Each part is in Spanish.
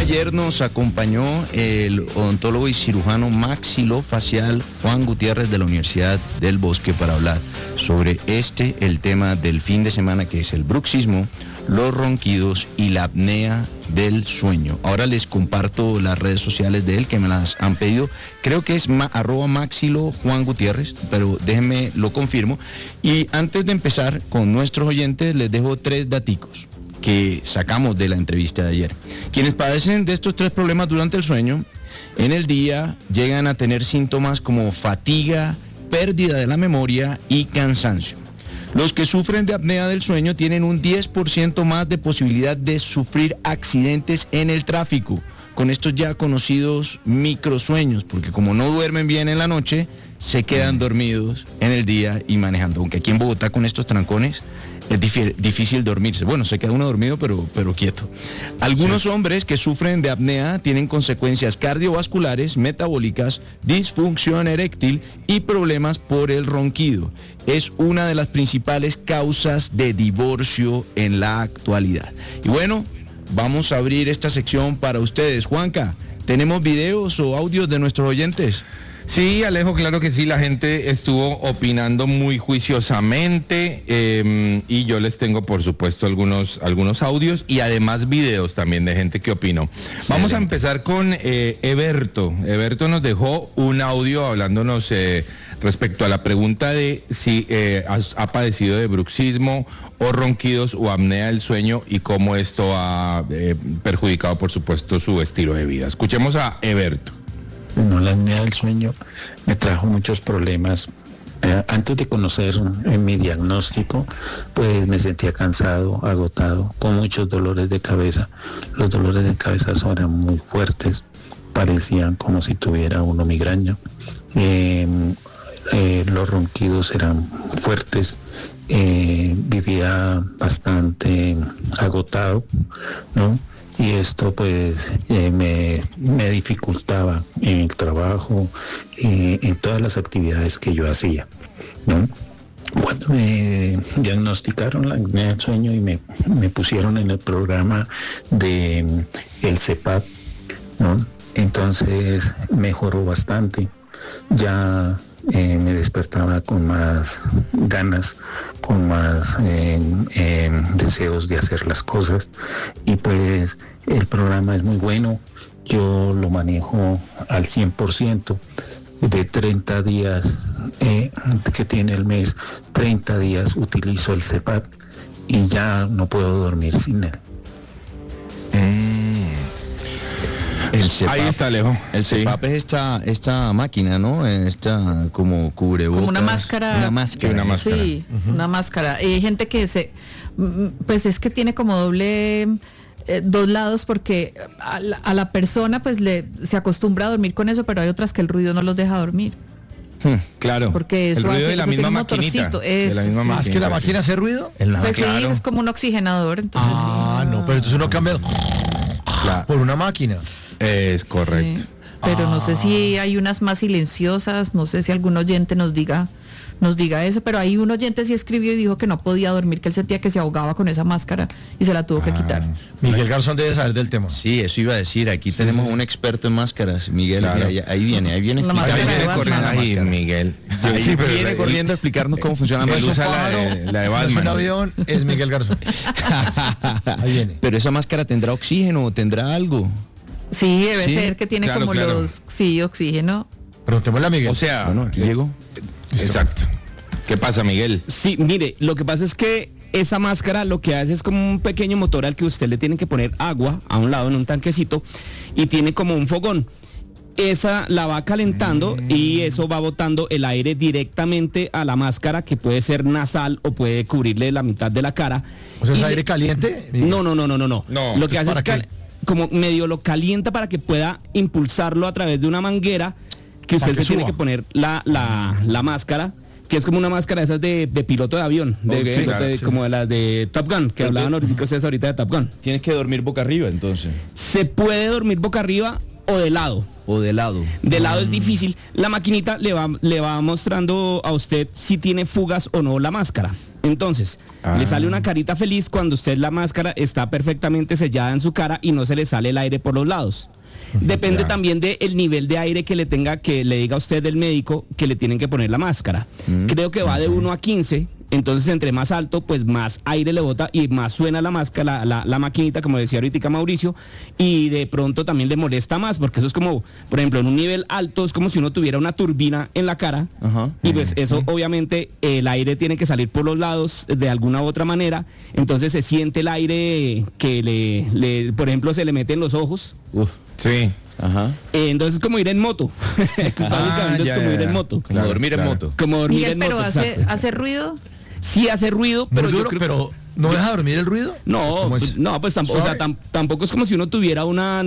ayer nos acompañó el odontólogo y cirujano maxilofacial Juan Gutiérrez de la Universidad del Bosque para hablar sobre el tema del fin de semana, que es el bruxismo, los ronquidos y la apnea del sueño. Ahora les comparto las redes sociales de él que me las han pedido. Creo que es @maxilo Juan Gutiérrez, pero déjenme lo confirmo. Y antes de empezar con nuestros oyentes, les dejo 3 daticos que sacamos de la entrevista de ayer. Quienes padecen de estos 3 problemas durante el sueño, en el día llegan a tener síntomas como fatiga, pérdida de la memoria y cansancio. Los que sufren de apnea del sueño tienen un 10% más de posibilidad de sufrir accidentes en el tráfico, con estos ya conocidos microsueños, porque como no duermen bien en la noche, se quedan dormidos en el día y manejando. Aunque aquí en Bogotá con estos trancones es difícil dormirse. Bueno, se queda uno dormido, pero quieto. Algunos hombres que sufren de apnea tienen consecuencias cardiovasculares, metabólicas, disfunción eréctil y problemas por el ronquido. Es una de las principales causas de divorcio en la actualidad. Y bueno, vamos a abrir esta sección para ustedes. Juanca, ¿tenemos videos o audios de nuestros oyentes? Sí, Alejo, claro que sí, la gente estuvo opinando muy juiciosamente y yo les tengo, por supuesto, algunos audios y además videos también de gente que opinó. Sí. Vamos a empezar con Eberto. Eberto nos dejó un audio hablándonos respecto a la pregunta de si ha padecido de bruxismo o ronquidos o apnea del sueño y cómo esto ha perjudicado, por supuesto, su estilo de vida. Escuchemos a Eberto. No, la apnea del sueño me trajo muchos problemas. Antes de conocer mi diagnóstico, pues me sentía cansado, agotado, con muchos dolores de cabeza. Los dolores de cabeza eran muy fuertes, parecían como si tuviera uno migraña. Los ronquidos eran fuertes. Vivía bastante agotado, ¿no? Y esto pues me dificultaba en el trabajo, en todas las actividades que yo hacía, ¿no? Cuando me diagnosticaron la apnea del sueño y me pusieron en el programa de el CPAP, ¿no? Entonces mejoró bastante. Ya me despertaba con más ganas, con más deseos de hacer las cosas, y pues el programa es muy bueno. Yo lo manejo al 100%. De 30 días que tiene el mes, 30 días utilizo el CPAP y ya no puedo dormir sin él. El CPAP, ahí está, Alejo. El CPAP es esta máquina, ¿no? Esta como cubrebocas. Como una máscara. Una máscara. Sí, una máscara. Hay gente que pues es que tiene como doble, 2 lados, porque a la persona pues se acostumbra a dormir con eso, pero hay otras que el ruido no los deja dormir. Claro. Porque eso el ruido hace, de la eso misma tiene un moquinita. motorcito. De la misma ¿Más que la máquina hace ruido? Pues claro. sí, es como un oxigenador. Entonces, no, pero entonces uno cambia por una máquina. Es correcto. Sí, pero no sé si hay unas más silenciosas, no sé si algún oyente nos diga eso, pero hay un oyente sí escribió y dijo que no podía dormir, que él sentía que se ahogaba con esa máscara y se la tuvo que quitar. Miguel Garzón debe saber del tema. Sí, eso iba a decir, aquí tenemos un experto en máscaras, Miguel, claro. ahí viene. La máscara viene de Batman. corriendo ahí, Miguel. Ahí Sí, pero viene corriendo a explicarnos cómo funciona la Es un máscara. pájaro, la de no es un Batman. avión, es Miguel Garzón. Ahí viene. Pero esa máscara tendrá oxígeno o tendrá algo. Sí, debe Sí, ser que tiene claro, como claro. oxígeno. Preguntémosle a Miguel. O sea, Bueno, aquí llegó. exacto. ¿Qué pasa, Miguel? Sí, mire, lo que pasa es que esa máscara lo que hace es como un pequeño motor al que usted le tiene que poner agua a un lado en un tanquecito y tiene como un fogón. Esa la va calentando y eso va botando el aire directamente a la máscara, que puede ser nasal o puede cubrirle la mitad de la cara. O sea, ¿es Y aire caliente? No. No, Lo que hace es ¿para qué? como medio lo calienta para que pueda impulsarlo a través de una manguera que usted Para que se tiene suba. que poner la máscara, que es como una máscara de esas de piloto de avión, Sí, claro, sí. como de las de Top Gun, que hablaban ahorita ustedes ahorita de Top Gun. Tienes que dormir boca arriba, entonces. Se puede dormir boca arriba o de lado. O de lado. De lado es difícil. La maquinita le va mostrando a usted si tiene fugas o no la máscara. Entonces, le sale una carita feliz cuando usted la máscara está perfectamente sellada en su cara y no se le sale el aire por los lados. Depende también del nivel de aire que le diga a usted el médico que le tienen que poner la máscara. Creo que va de 1 a 15. Entonces, entre más alto, pues más aire le bota y más suena la máscara, la maquinita, como decía ahorita Mauricio, y de pronto también le molesta más, porque eso es como, por ejemplo, en un nivel alto es como si uno tuviera una turbina en la cara, y pues eso obviamente el aire tiene que salir por los lados de alguna u otra manera, entonces se siente el aire que por ejemplo, se le mete en los ojos. Sí. Entonces es como ir en moto. Básicamente es como ir en moto. Como dormir en moto. Como dormir Miguel, en pero moto. ¿hace ruido? Sí hace ruido, pero Muy duro, pero ¿no deja dormir el ruido? No, pues tampoco, o sea, tampoco es como si uno tuviera una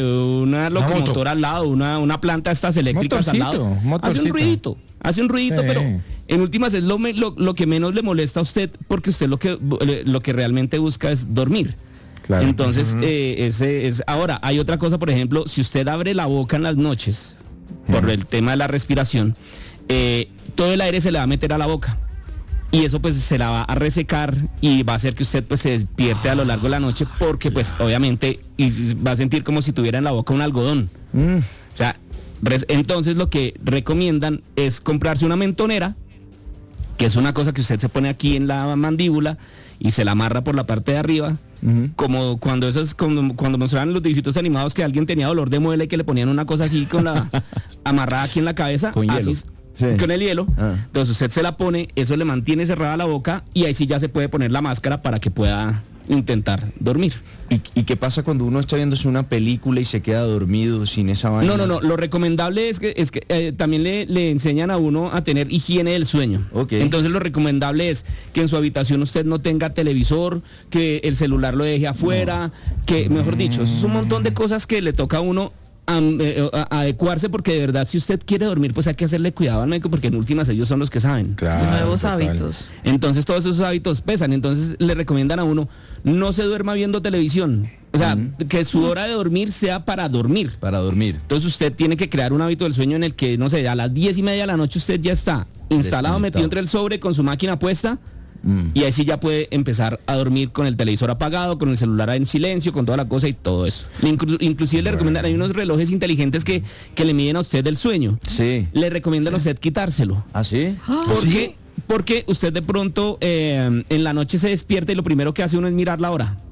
locomotora al lado, una planta de estas eléctricas al lado. Hace un ruidito, pero en últimas es lo que menos le molesta a usted, porque usted lo que realmente busca es dormir. Claro. Entonces, ahora, hay otra cosa, por ejemplo, si usted abre la boca en las noches, por el tema de la respiración, todo el aire se le va a meter a la boca. Y eso pues se la va a resecar y va a hacer que usted pues se despierte a lo largo de la noche, porque pues obviamente va a sentir como si tuviera en la boca un algodón. O sea, entonces lo que recomiendan es comprarse una mentonera, que es una cosa que usted se pone aquí en la mandíbula y se la amarra por la parte de arriba, como cuando mostraban los dibujitos animados que alguien tenía dolor de muela y que le ponían una cosa así con la amarrada aquí en la cabeza. Con hielo. Con el hielo. Entonces usted se la pone, eso le mantiene cerrada la boca y ahí sí ya se puede poner la máscara para que pueda intentar dormir. ¿Y qué pasa cuando uno está viéndose una película y se queda dormido sin esa vaina? No, lo recomendable es que también le enseñan a uno a tener higiene del sueño. Entonces lo recomendable es que en su habitación usted no tenga televisor, que el celular lo deje afuera, que, mejor dicho, es un montón de cosas que le toca a uno adecuarse, porque de verdad, si usted quiere dormir, pues hay que hacerle cuidado al médico, porque en últimas ellos son los que saben. Nuevos hábitos. Entonces todos esos hábitos pesan. Entonces le recomiendan a uno, no se duerma viendo televisión. O sea, que su hora de dormir sea para dormir. Entonces usted tiene que crear un hábito del sueño en el que, no sé, a las 10:30 de la noche usted ya está instalado, metido entre el sobre con su máquina puesta. Y ahí sí ya puede empezar a dormir con el televisor apagado, con el celular en silencio, con toda la cosa y todo eso. Inclusive le recomiendan, hay unos relojes inteligentes que le miden a usted el sueño. Sí. Le recomiendan a usted quitárselo. ¿Ah, sí? ¿Por qué? Porque usted de pronto en la noche se despierta y lo primero que hace uno es mirar la hora.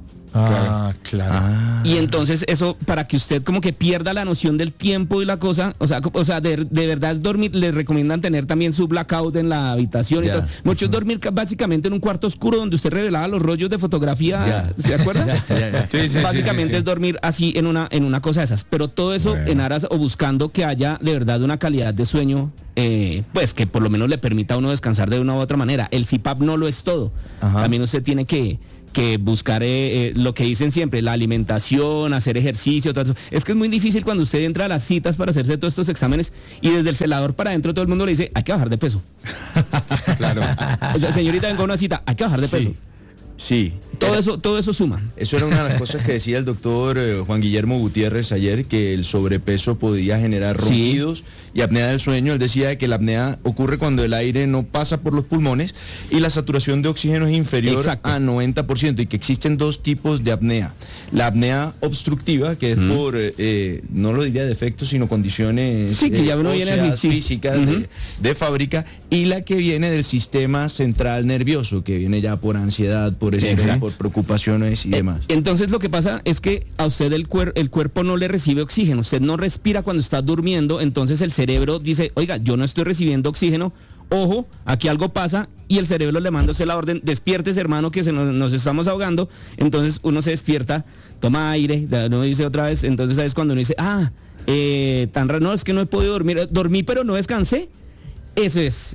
Claro. Y entonces eso, para que usted como que pierda la noción del tiempo y la cosa, o sea, de verdad es dormir. Les recomiendan tener también su blackout en la habitación y todo. Muchos dormir básicamente en un cuarto oscuro donde usted revelaba los rollos de fotografía, ¿se acuerda? Sí, básicamente es dormir así en una cosa de esas, pero todo eso en aras o buscando que haya de verdad una calidad de sueño, pues que por lo menos le permita a uno descansar de una u otra manera. El CPAP no lo es todo. También usted tiene que buscar lo que dicen siempre, la alimentación, hacer ejercicio, todo eso. Es que es muy difícil cuando usted entra a las citas para hacerse todos estos exámenes y desde el celador para adentro todo el mundo le dice, hay que bajar de peso. Claro. O sea, señorita, vengo a una cita, hay que bajar de peso. Sí. Todo eso suma. Eso era una de las cosas que decía el doctor Juan Guillermo Gutiérrez ayer, que el sobrepeso podía generar ronquidos y apnea del sueño. Él decía que la apnea ocurre cuando el aire no pasa por los pulmones y la saturación de oxígeno es inferior a 90%, y que existen dos tipos de apnea. La apnea obstructiva, que es por, no lo diría defectos, sino condiciones que ya uno viene así, físicas de fábrica, y la que viene del sistema central nervioso, que viene ya por ansiedad, por estrés, por preocupaciones y demás. Entonces lo que pasa es que a usted el cuerpo no le recibe oxígeno, usted no respira cuando está durmiendo, entonces el cerebro dice, oiga, yo no estoy recibiendo oxígeno, ojo, aquí algo pasa, y el cerebro le manda a usted la orden, despiértese, hermano, que nos estamos ahogando. Entonces uno se despierta, toma aire, uno dice otra vez, entonces es cuando uno dice, tan raro, no, es que no he podido dormir, pero no descansé. Esa es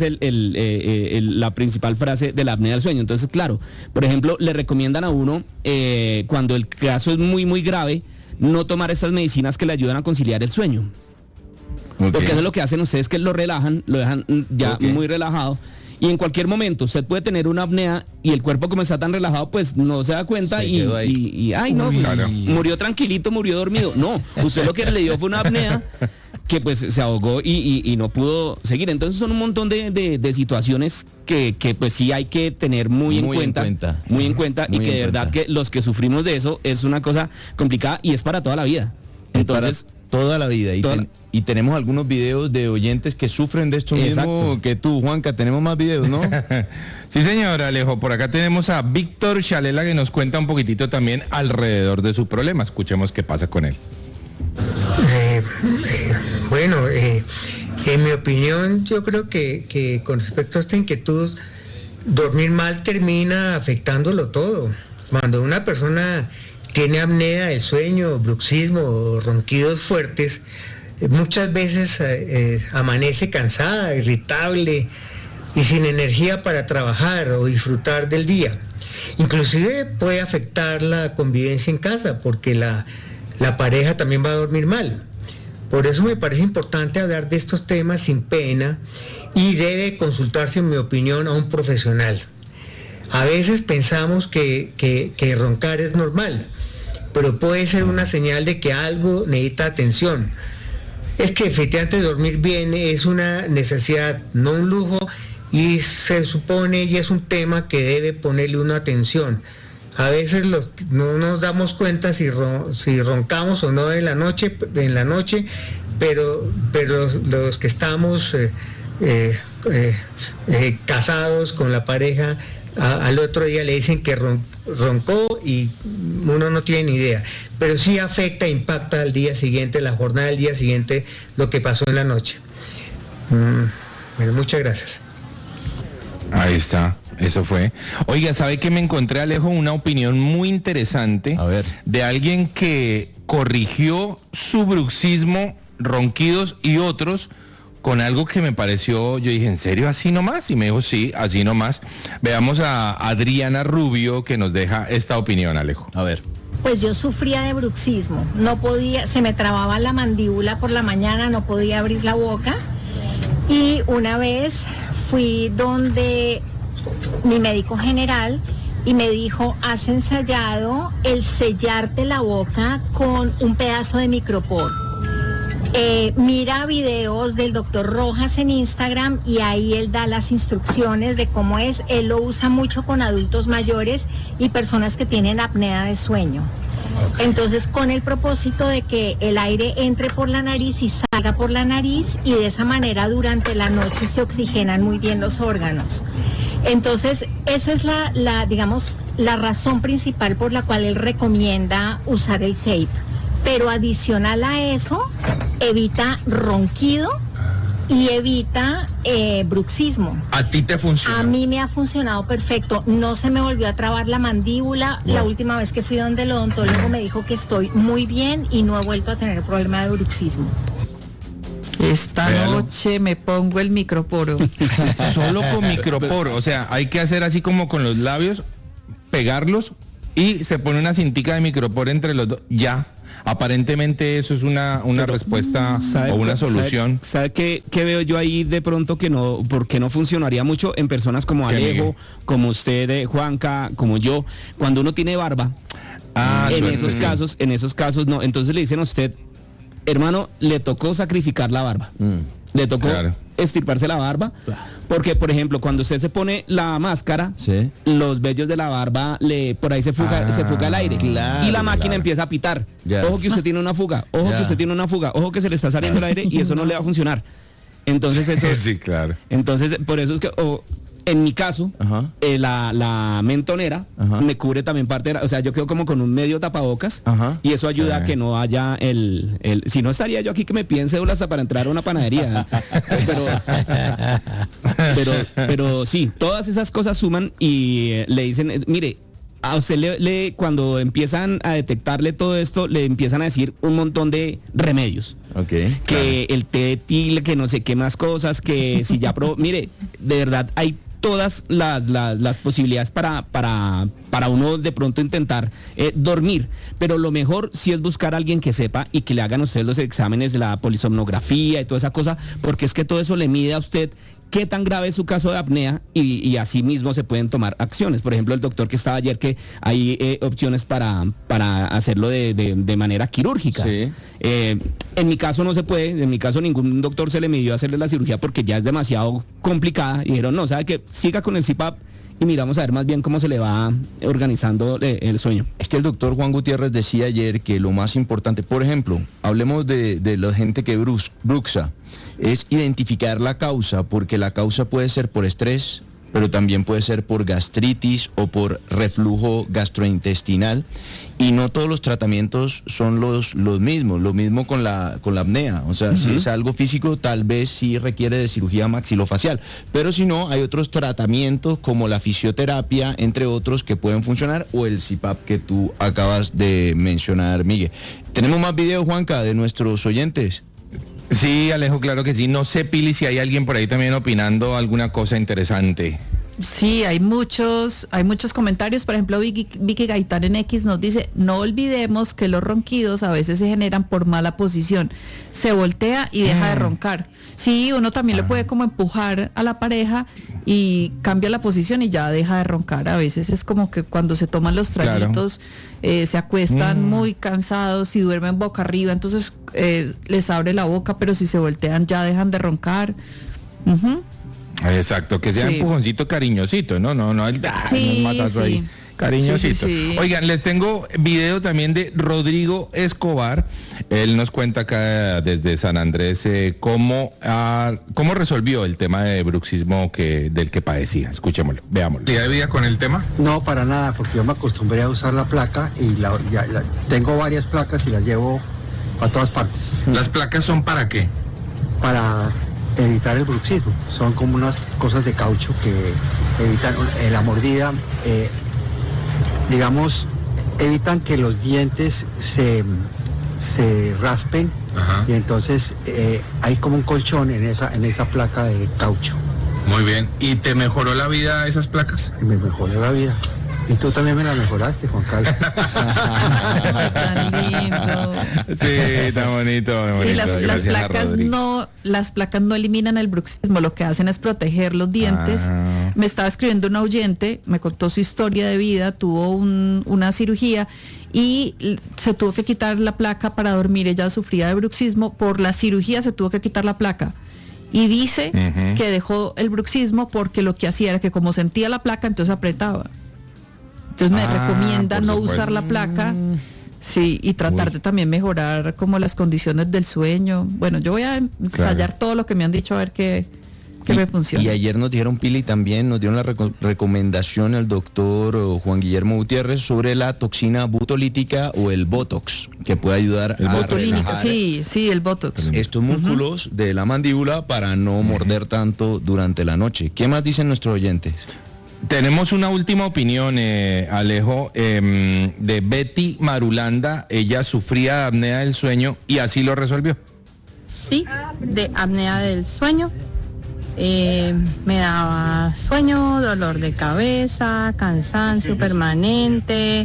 la principal frase de la apnea del sueño. Entonces, claro, por ejemplo, le recomiendan a uno, cuando el caso es muy, muy grave, no tomar estas medicinas que le ayudan a conciliar el sueño. Porque eso es lo que hacen ustedes, que lo relajan, lo dejan ya muy relajado. Y en cualquier momento usted puede tener una apnea y el cuerpo, como está tan relajado, pues no se da cuenta murió tranquilito, murió dormido. No, usted lo que le dio fue una apnea que pues se ahogó y no pudo seguir. Entonces son un montón de situaciones que pues sí hay que tener muy en cuenta y que de verdad que los que sufrimos de eso es una cosa complicada y es para toda la vida. Entonces, toda la vida. Y tenemos algunos videos de oyentes que sufren de esto mismo que tú, Juanca. Tenemos más videos, ¿no? Sí, señor Alejo. Por acá tenemos a Víctor Chalela que nos cuenta un poquitito también alrededor de su problema. Escuchemos qué pasa con él. En mi opinión, yo creo que con respecto a esta inquietud, dormir mal termina afectándolo todo. Cuando una persona tiene apnea del sueño, bruxismo o ronquidos fuertes, muchas veces amanece cansada, irritable y sin energía para trabajar o disfrutar del día. Inclusive puede afectar la convivencia en casa porque la pareja también va a dormir mal. Por eso me parece importante hablar de estos temas sin pena y debe consultarse, en mi opinión, a un profesional. A veces pensamos que roncar es normal, pero puede ser una señal de que algo necesita atención. Es que efectivamente dormir bien es una necesidad, no un lujo, y se supone, y es un tema que debe ponerle una atención. A veces no nos damos cuenta si roncamos o no en la noche, pero los que estamos casados con la pareja, al otro día le dicen que roncó y uno no tiene ni idea. Pero sí afecta, impacta al día siguiente, la jornada del día siguiente, lo que pasó en la noche. Bueno, muchas gracias. Ahí está, eso fue. Oiga, ¿sabe que me encontré, Alejo, una opinión muy interesante de alguien que corrigió su bruxismo, ronquidos y otros con algo que me pareció, yo dije, ¿en serio así nomás? Y me dijo, sí, así nomás. Veamos a Adriana Rubio que nos deja esta opinión, Alejo. A ver. Pues yo sufría de bruxismo, no podía, se me trababa la mandíbula por la mañana, no podía abrir la boca. Y una vez fui donde mi médico general y me dijo, has ensayado el sellarte la boca con un pedazo de micropor. Mira videos del doctor Rojas en Instagram y ahí él da las instrucciones de cómo es. Él lo usa mucho con adultos mayores y personas que tienen apnea de sueño. Entonces, con el propósito de que el aire entre por la nariz y salga por la nariz, y de esa manera durante la noche se oxigenan muy bien los órganos. Entonces, esa es la razón principal por la cual él recomienda usar el tape. Pero adicional a eso, evita ronquido y evita bruxismo. ¿A ti te funciona? A mí me ha funcionado perfecto. No se me volvió a trabar la mandíbula. La última vez que fui donde el odontólogo me dijo que estoy muy bien y no he vuelto a tener problema de bruxismo. Esta noche me pongo el microporo. Solo con microporo, o sea, hay que hacer así como con los labios, pegarlos y se pone una cintica de microporo entre los dos, ya. Aparentemente eso es una respuesta o una solución. ¿Sabe qué veo yo ahí de pronto que no, porque no funcionaría mucho en personas como Alejo, como usted, Juanca, como yo, cuando uno tiene barba? En esos casos no. Entonces le dicen a usted, hermano, le tocó sacrificar la barba. Le tocó estirparse la barba, porque por ejemplo cuando usted se pone la máscara, los vellos de la barba por ahí se fuga el aire, y la máquina empieza a pitar. Ojo que usted tiene una fuga, ojo que usted tiene una fuga, ojo que se le está saliendo el aire y eso no le va a funcionar. Entonces eso sí, claro. Entonces por eso es que en mi caso, la mentonera me cubre también parte de o sea, yo quedo como con un medio tapabocas y eso ayuda a que no haya si no estaría yo aquí que me piden cédulas hasta para entrar a una panadería. pero sí, todas esas cosas suman y le dicen, mire, a usted cuando empiezan a detectarle todo esto, le empiezan a decir un montón de remedios. Que el té de til, que no sé qué más cosas, que si ya probó, mire, de verdad hay todas las posibilidades para uno de pronto intentar dormir, pero lo mejor sí es buscar a alguien que sepa y que le hagan a usted los exámenes de la polisomnografía y toda esa cosa, porque es que todo eso le mide a usted qué tan grave es su caso de apnea y así mismo se pueden tomar acciones. Por ejemplo, el doctor que estaba ayer, que hay opciones para hacerlo de manera quirúrgica. Sí. En mi caso no se puede, en mi caso ningún doctor se le midió a hacerle la cirugía porque ya es demasiado complicada y dijeron, no, sabe que siga con el CPAP y miramos a ver más bien cómo se le va organizando el sueño. Es que el doctor Juan Gutiérrez decía ayer que lo más importante, por ejemplo, hablemos de la gente que bruxa, es identificar la causa, porque la causa puede ser por estrés, pero también puede ser por gastritis o por reflujo gastrointestinal, y no todos los tratamientos son los mismos, lo mismo con la apnea, o sea, si es algo físico tal vez sí requiere de cirugía maxilofacial, pero si no hay otros tratamientos como la fisioterapia, entre otros, que pueden funcionar, o el CPAP que tú acabas de mencionar, Miguel. Tenemos más videos, Juanca, de nuestros oyentes. Sí, Alejo, claro que sí. No sé, Pili, si hay alguien por ahí también opinando alguna cosa interesante. Sí, hay muchos comentarios. Por ejemplo, Vicky Gaitán en X nos dice, no olvidemos que los ronquidos a veces se generan por mala posición. Se voltea y deja de roncar. Sí, uno también le puede como empujar a la pareja y cambia la posición y ya deja de roncar. A veces es como que cuando se toman los traguitos, se acuestan muy cansados y duermen boca arriba, entonces les abre la boca, pero si se voltean ya dejan de roncar. Exacto, que sea empujoncito cariñosito, no el masazo ahí, cariñosito. Sí. Oigan, les tengo video también de Rodrigo Escobar. Él nos cuenta acá desde San Andrés cómo resolvió el tema de bruxismo del que padecía. Escuchémoslo, veámoslo. ¿Día de vida con el tema? No, para nada, porque yo me acostumbré a usar la placa y tengo varias placas y las llevo a todas partes. ¿Las placas son para qué? Para evitar el bruxismo. Son como unas cosas de caucho que evitan la mordida, digamos, evitan que los dientes se raspen. Ajá. Y entonces hay como un colchón en esa placa de caucho. Muy bien. ¿Y te mejoró la vida esas placas? Me mejoró la vida. Y tú también me la mejoraste, Juan Carlos. Tan lindo. Sí, tan bonito. Sí, las placas no eliminan el bruxismo, lo que hacen es proteger los dientes. Me estaba escribiendo un oyente, me contó su historia de vida, tuvo una cirugía y se tuvo que quitar la placa para dormir. Ella sufría de bruxismo, por la cirugía se tuvo que quitar la placa. Y dice que dejó el bruxismo porque lo que hacía era que como sentía la placa, entonces apretaba. Entonces me recomienda no usar la placa, sí, y tratar de también mejorar como las condiciones del sueño. Bueno, yo voy a ensayar todo lo que me han dicho a ver qué me funciona. Y ayer nos dijeron, Pili, también nos dieron la recomendación el doctor Juan Guillermo Gutiérrez sobre la toxina butolítica o el Botox, que puede ayudar a relajar sí, el Botox. Estos músculos de la mandíbula para no morder tanto durante la noche. ¿Qué más dicen nuestros oyentes? Tenemos una última opinión, Alejo, de Betty Marulanda. Ella sufría de apnea del sueño y así lo resolvió. Sí, de apnea del sueño. Me daba sueño, dolor de cabeza, cansancio permanente,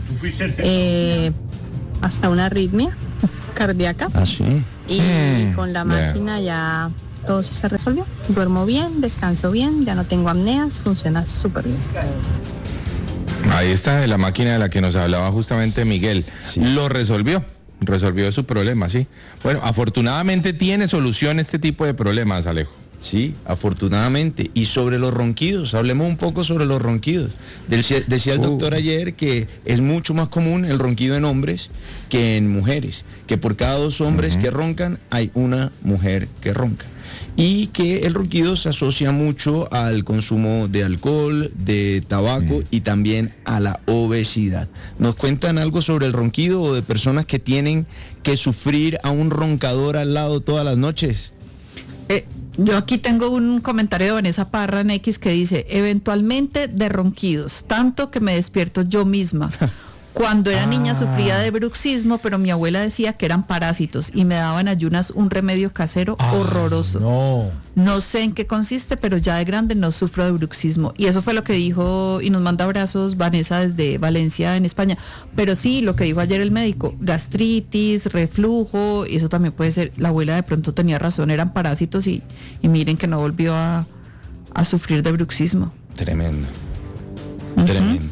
hasta una arritmia cardíaca. Ah, sí. Y con la máquina ya todo se resolvió. Duermo bien, descanso bien, ya no tengo apneas, funciona súper bien. Ahí está la máquina de la que nos hablaba justamente Miguel. Sí. Lo resolvió su problema, sí. Bueno, afortunadamente tiene solución este tipo de problemas, Alejo. Sí, afortunadamente. Y sobre los ronquidos, hablemos un poco sobre los ronquidos. Decía el doctor ayer que es mucho más común el ronquido en hombres que en mujeres, que por cada 2 hombres que roncan hay una mujer que ronca. Y que el ronquido se asocia mucho al consumo de alcohol, de tabaco y también a la obesidad. ¿Nos cuentan algo sobre el ronquido o de personas que tienen que sufrir a un roncador al lado todas las noches? Yo aquí tengo un comentario de Vanessa Parra en X que dice, eventualmente de ronquidos, tanto que me despierto yo misma. Cuando era niña sufría de bruxismo, pero mi abuela decía que eran parásitos y me daban ayunas un remedio casero horroroso. No sé en qué consiste, pero ya de grande no sufro de bruxismo. Y eso fue lo que dijo, y nos manda abrazos Vanessa desde Valencia, en España. Pero sí, lo que dijo ayer el médico, gastritis, reflujo, y eso también puede ser, la abuela de pronto tenía razón, eran parásitos y miren que no volvió a a sufrir de bruxismo. Tremendo. Uh-huh. Tremendo.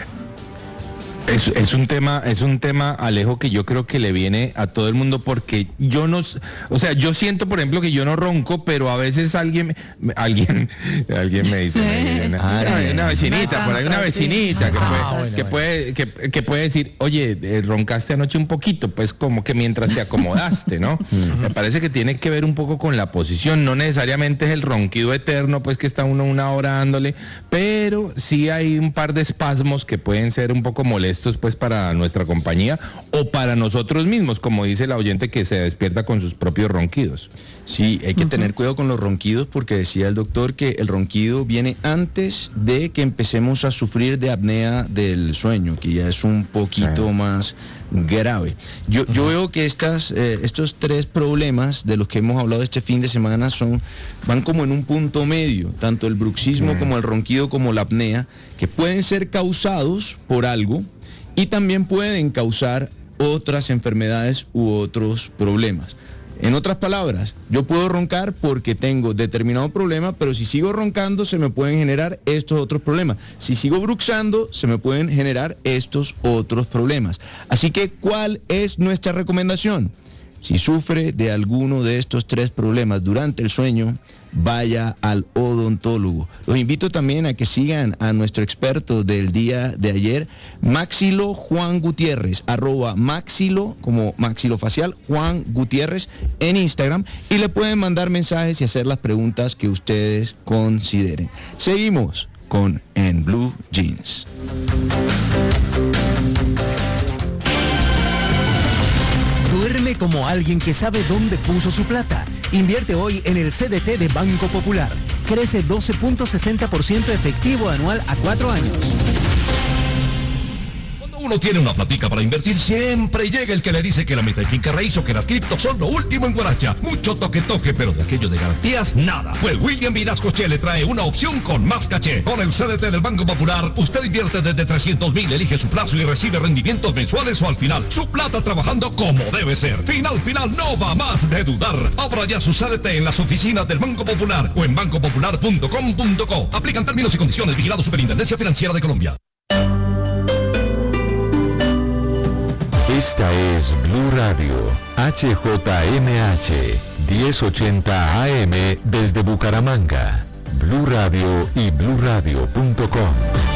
Es un tema, Alejo, que yo creo que le viene a todo el mundo, porque yo siento, por ejemplo, que yo no ronco, pero a veces alguien me dice, hay una vecinita, por ahí una vecinita que puede decir, oye, roncaste anoche un poquito, pues como que mientras te acomodaste, ¿no? Me parece que tiene que ver un poco con la posición, no necesariamente es el ronquido eterno, pues que está uno una hora dándole, pero sí hay un par de espasmos que pueden ser un poco molestos, pues, para nuestra compañía o para nosotros mismos, como dice la oyente que se despierta con sus propios ronquidos. Sí, hay que tener cuidado con los ronquidos, porque decía el doctor que el ronquido viene antes de que empecemos a sufrir de apnea del sueño, que ya es un poquito más grave. Yo veo que estos 3 problemas de los que hemos hablado este fin de semana van como en un punto medio, tanto el bruxismo como el ronquido como la apnea, que pueden ser causados por algo y también pueden causar otras enfermedades u otros problemas. En otras palabras, yo puedo roncar porque tengo determinado problema, pero si sigo roncando se me pueden generar estos otros problemas. Si sigo bruxando, se me pueden generar estos otros problemas. Así que, ¿cuál es nuestra recomendación? Si sufre de alguno de estos 3 problemas durante el sueño, vaya al odontólogo. Los invito también a que sigan a nuestro experto del día de ayer, Maxilo Juan Gutiérrez, @Maxilo, como maxilofacial, Juan Gutiérrez, en Instagram, y le pueden mandar mensajes y hacer las preguntas que ustedes consideren. Seguimos con En Blue Jeans. Duerme como alguien que sabe dónde puso su plata. Invierte hoy en el CDT de Banco Popular. Crece 12.60% efectivo anual a 4 años. Uno tiene una platica para invertir, siempre llega el que le dice que la meta de finca raíz o que las criptos son lo último en Guaracha. Mucho toque, pero de aquello de garantías, nada. Pues William Vinascoche le trae una opción con más caché. Con el CDT del Banco Popular, usted invierte desde 300.000, elige su plazo y recibe rendimientos mensuales o al final. Su plata trabajando como debe ser. Final, no va más de dudar. Abra ya su CDT en las oficinas del Banco Popular o en bancopopular.com.co. Aplican términos y condiciones. Vigilado Superintendencia Financiera de Colombia. Esta es Blue Radio, HJMH, 1080 AM desde Bucaramanga. Blue Radio y bluradio.com.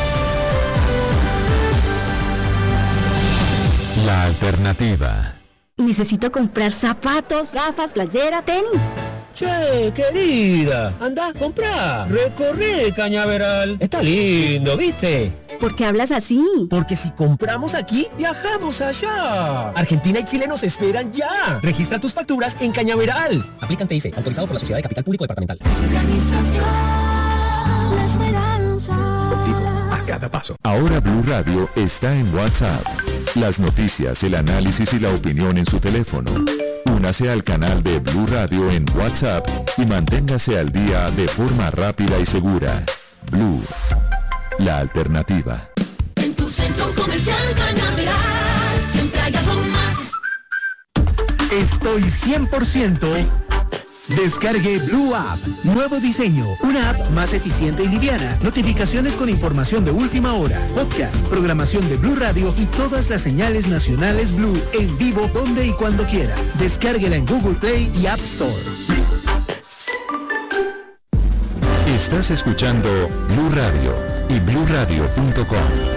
La alternativa. Necesito comprar zapatos, gafas, playera, tenis. Che, querida, anda, comprá, recorre Cañaveral. Está lindo, ¿viste? ¿Por qué hablas así? Porque si compramos aquí, viajamos allá. Argentina y Chile nos esperan ya. Registra tus facturas en Cañaveral. Aplican TIC, autorizado por la Sociedad de Capital Público Departamental. Organización La Esperanza. Contigo, a cada paso. Ahora Blue Radio está en WhatsApp. Las noticias, el análisis y la opinión en su teléfono. Únase al canal de Blue Radio en WhatsApp y manténgase al día de forma rápida y segura. Blue, la alternativa. En tu centro comercial Cañaveral, siempre hay algo más. Estoy 100%. Descargue Blue App. Nuevo diseño. Una app más eficiente y liviana. Notificaciones con información de última hora. Podcast, programación de Blue Radio y todas las señales nacionales Blue en vivo donde y cuando quiera. Descárguela en Google Play y App Store. Estás escuchando Blue Radio y bluradio.com.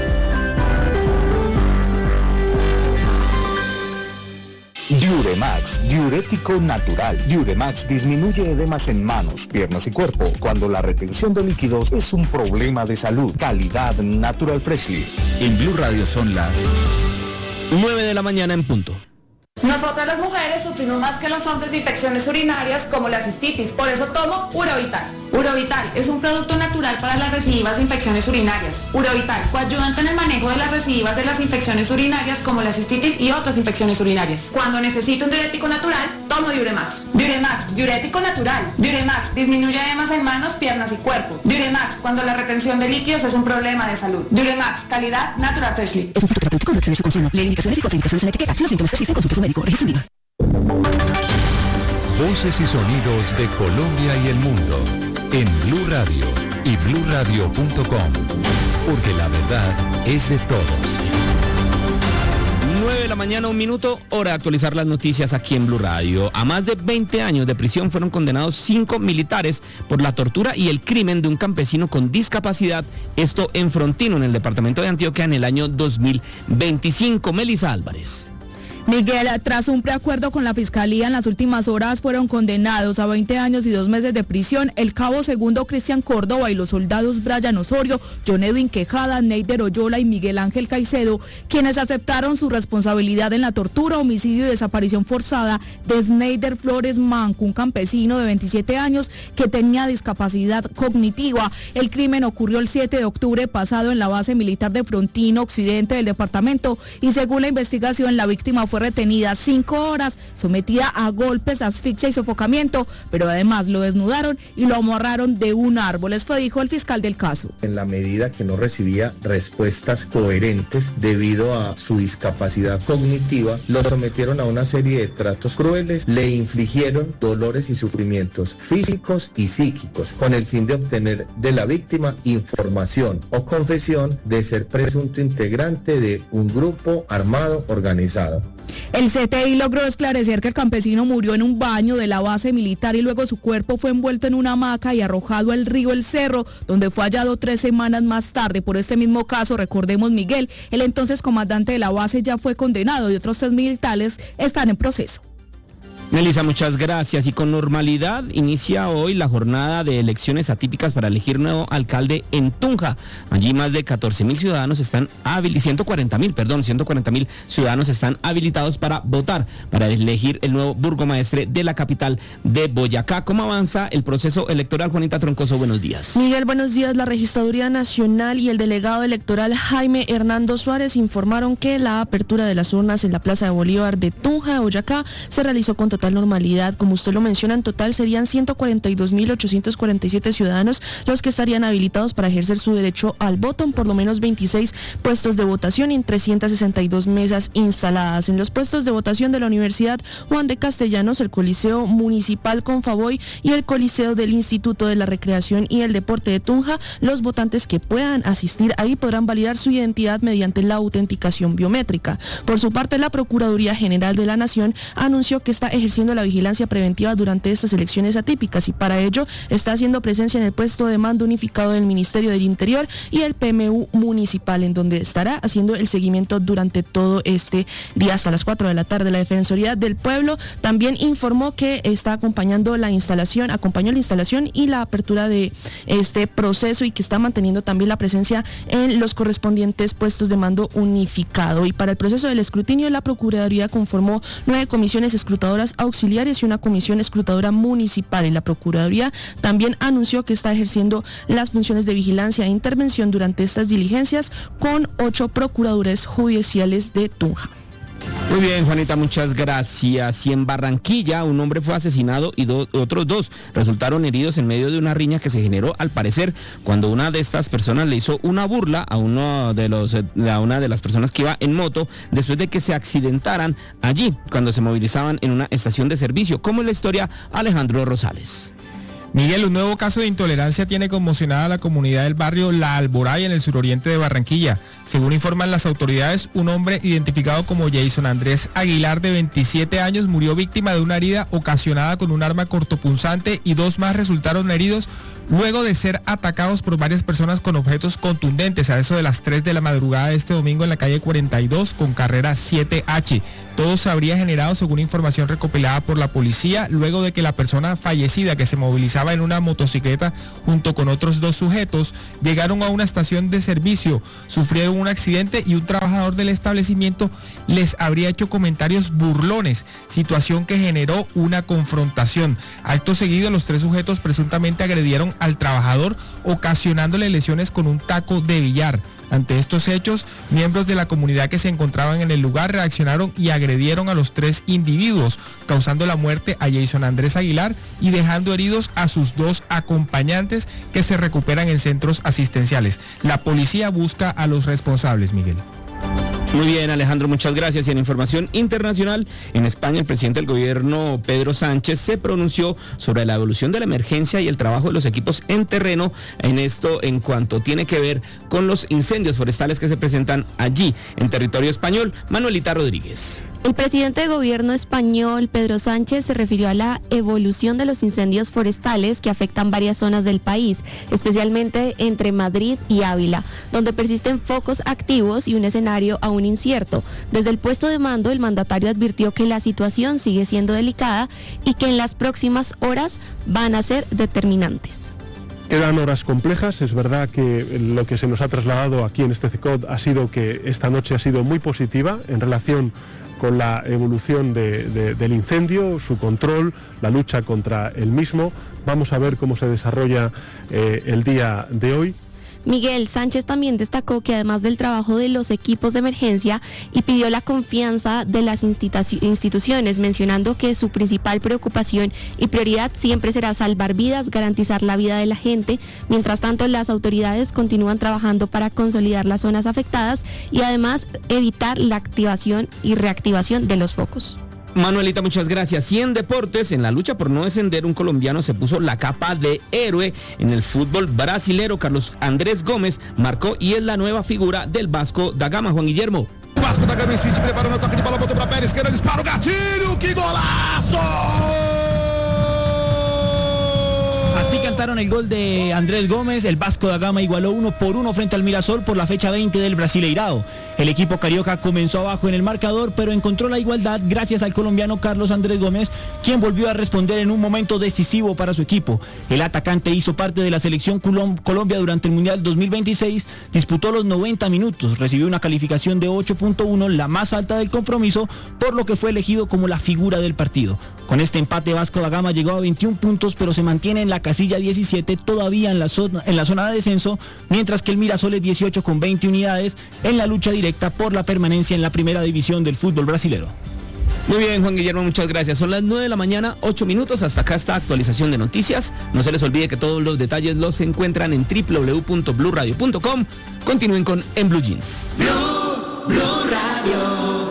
Diuremax, diurético natural. Diuremax disminuye edemas en manos, piernas y cuerpo cuando la retención de líquidos es un problema de salud. Calidad Natural Freshly. En Blue Radio son las 9 de la mañana en punto. Nosotras las mujeres sufrimos más que los hombres de infecciones urinarias como la cistitis, por eso tomo Urovital. Urovital es un producto natural para las recidivas de infecciones urinarias. Urovital, coayudante en el manejo de las recidivas de las infecciones urinarias como la cistitis y otras infecciones urinarias. Cuando necesito un diurético natural, tomo Diuremax. Diuremax, diurético natural. Diuremax, disminuye edemas en manos, piernas y cuerpo. Diuremax, cuando la retención de líquidos es un problema de salud. Diuremax, calidad Natural Freshly. Es un fruto terapéutico, no exceder su consumo. Leer indicaciones y contraindicaciones en la etiqueta. Si los síntomas persisten, consulte a su médico. Registro INVIMA. Voces y sonidos de Colombia y el mundo en Blue Radio. y bluradio.com, porque la verdad es de todos. 9 de la mañana, 1 minuto, hora de actualizar las noticias aquí en Blue Radio. A más de 20 años de prisión fueron condenados 5 militares por la tortura y el crimen de un campesino con discapacidad, esto en Frontino, en el departamento de Antioquia, en el año 2025. Melissa Álvarez. Miguel, tras un preacuerdo con la Fiscalía, en las últimas horas fueron condenados a 20 años y 2 meses de prisión el cabo segundo Cristian Córdoba y los soldados Brian Osorio, John Edwin Quejada, Neider Oyola y Miguel Ángel Caicedo, quienes aceptaron su responsabilidad en la tortura, homicidio y desaparición forzada de Sneider Flores Manco, un campesino de 27 años que tenía discapacidad cognitiva. El crimen ocurrió el 7 de octubre pasado en la base militar de Frontino, occidente del departamento, y según la investigación, la víctima fue retenida 5 horas, sometida a golpes, asfixia y sofocamiento, pero además lo desnudaron y lo amarraron de un árbol. Esto dijo el fiscal del caso. En la medida que no recibía respuestas coherentes debido a su discapacidad cognitiva, lo sometieron a una serie de tratos crueles, le infligieron dolores y sufrimientos físicos y psíquicos, con el fin de obtener de la víctima información o confesión de ser presunto integrante de un grupo armado organizado. El CTI logró esclarecer que el campesino murió en un baño de la base militar y luego su cuerpo fue envuelto en una hamaca y arrojado al río El Cerro, donde fue hallado 3 semanas más tarde. Por este mismo caso, recordemos, Miguel, el entonces comandante de la base ya fue condenado y otros 3 militares están en proceso. Melissa, muchas gracias. Y con normalidad inicia hoy la jornada de elecciones atípicas para elegir nuevo alcalde en Tunja. Allí más de 14.000 ciudadanos están 140.000 ciudadanos están habilitados para votar, para elegir el nuevo burgomaestre de la capital de Boyacá. ¿Cómo avanza el proceso electoral? Juanita Troncoso, buenos días. Miguel, buenos días. La Registraduría Nacional y el delegado electoral Jaime Hernando Suárez informaron que la apertura de las urnas en la Plaza de Bolívar de Tunja, de Boyacá, se realizó con total normalidad. Como usted lo menciona, en total serían 142.847 ciudadanos los que estarían habilitados para ejercer su derecho al voto en por lo menos 26 puestos de votación y en 362 mesas instaladas. En los puestos de votación de la Universidad Juan de Castellanos, el Coliseo Municipal Confavoy y el Coliseo del Instituto de la Recreación y el Deporte de Tunja, los votantes que puedan asistir ahí podrán validar su identidad mediante la autenticación biométrica. Por su parte, la Procuraduría General de la Nación anunció que está ejerciendo la vigilancia preventiva durante estas elecciones atípicas y para ello está haciendo presencia en el puesto de mando unificado del Ministerio del Interior y el PMU municipal, en donde estará haciendo el seguimiento durante todo este día hasta las 4 de la tarde. La Defensoría del Pueblo también informó que está acompañó la instalación y la apertura de este proceso y que está manteniendo también la presencia en los correspondientes puestos de mando unificado. Y para el proceso del escrutinio, la Procuraduría conformó 9 comisiones escrutadoras auxiliares y una comisión escrutadora municipal, y la Procuraduría también anunció que está ejerciendo las funciones de vigilancia e intervención durante estas diligencias con 8 procuradores judiciales de Tunja. Muy bien, Juanita, muchas gracias. Y en Barranquilla, un hombre fue asesinado y otros 2 resultaron heridos en medio de una riña que se generó, al parecer, cuando una de estas personas le hizo una burla a una de las personas que iba en moto, después de que se accidentaran allí, cuando se movilizaban en una estación de servicio. ¿Cómo es la historia? Alejandro Rosales. Miguel, un nuevo caso de intolerancia tiene conmocionada a la comunidad del barrio La Alboraya en el suroriente de Barranquilla. Según informan las autoridades, un hombre identificado como Jason Andrés Aguilar, de 27 años, murió víctima de una herida ocasionada con un arma cortopunzante y 2 más resultaron heridos luego de ser atacados por varias personas con objetos contundentes a eso de las 3 de la madrugada de este domingo en la calle 42 con carrera 7H. Todo se habría generado, según información recopilada por la policía, luego de que la persona fallecida, que se movilizaba en una motocicleta junto con otros 2 sujetos, llegaron a una estación de servicio, sufrieron un accidente y un trabajador del establecimiento les habría hecho comentarios burlones, situación que generó una confrontación. Acto seguido, los 3 sujetos presuntamente agredieron al trabajador, ocasionándole lesiones con un taco de billar. Ante estos hechos, miembros de la comunidad que se encontraban en el lugar reaccionaron y agredieron a los 3 individuos, causando la muerte a Jason Andrés Aguilar y dejando heridos a sus 2 acompañantes, que se recuperan en centros asistenciales. La policía busca a los responsables, Miguel. Muy bien, Alejandro, muchas gracias. Y en información internacional, en España, el presidente del gobierno, Pedro Sánchez, se pronunció sobre la evolución de la emergencia y el trabajo de los equipos en terreno en esto en cuanto tiene que ver con los incendios forestales que se presentan allí, en territorio español. Manuelita Rodríguez. El presidente de gobierno español, Pedro Sánchez, se refirió a la evolución de los incendios forestales que afectan varias zonas del país, especialmente entre Madrid y Ávila, donde persisten focos activos y un escenario aún incierto. Desde el puesto de mando, el mandatario advirtió que la situación sigue siendo delicada y que en las próximas horas van a ser determinantes. Eran horas complejas, es verdad que lo que se nos ha trasladado aquí en este CECOT ha sido que esta noche ha sido muy positiva en relación con la evolución del incendio, su control, la lucha contra el mismo. Vamos a ver cómo se desarrolla el día de hoy. Miguel Sánchez también destacó que además del trabajo de los equipos de emergencia y pidió la confianza de las instituciones, mencionando que su principal preocupación y prioridad siempre será salvar vidas, garantizar la vida de la gente. Mientras tanto, las autoridades continúan trabajando para consolidar las zonas afectadas y además evitar la activación y reactivación de los focos. Manuelita, muchas gracias. Y en deportes, en la lucha por no descender, un colombiano se puso la capa de héroe en el fútbol brasilero. Carlos Andrés Gómez marcó y es la nueva figura del Vasco da Gama. Juan Guillermo. Vasco da Gama insiste, prepara no toque de bola, botou para perna esquerda, dispara o gatilho, que golazo! Así cantaron el gol de Andrés Gómez. El Vasco da Gama igualó 1-1 frente al Mirasol por la fecha 20 del Brasileirao. El equipo carioca comenzó abajo en el marcador, pero encontró la igualdad gracias al colombiano Carlos Andrés Gómez, quien volvió a responder en un momento decisivo para su equipo. El atacante hizo parte de la selección Colombia durante el Mundial 2026, disputó los 90 minutos, recibió una calificación de 8.1, la más alta del compromiso, por lo que fue elegido como la figura del partido. Con este empate, Vasco da Gama llegó a 21 puntos, pero se mantiene en la casilla 17, todavía en la zona de descenso, mientras que el Mirasol es 18 con 20 unidades en la lucha directa por la permanencia en la primera división del fútbol brasilero. Muy bien, Juan Guillermo, muchas gracias. Son las 9 de la mañana, 8 minutos. Hasta acá esta actualización de noticias. No se les olvide que todos los detalles los encuentran en www.bluradio.com. Continúen con En Blue Jeans. Blue Radio.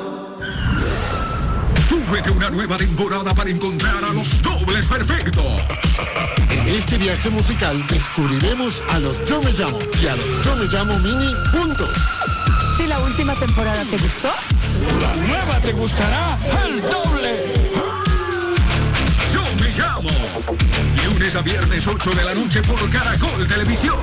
Súbete una nueva temporada para encontrar a los dobles perfectos. En este viaje musical descubriremos a los Yo Me Llamo y a los Yo Me Llamo Mini juntos. Si la última temporada te gustó, la nueva te gustará al doble. Yo Me Llamo. Lunes a viernes 8 de la noche por Caracol Televisión.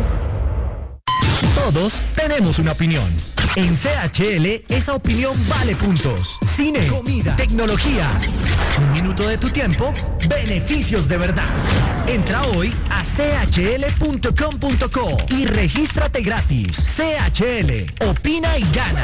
Todos tenemos una opinión. En CHL, esa opinión vale puntos. Cine, comida, tecnología. Un minuto de tu tiempo, beneficios de verdad. Entra hoy a chl.com.co y regístrate gratis. CHL, opina y gana.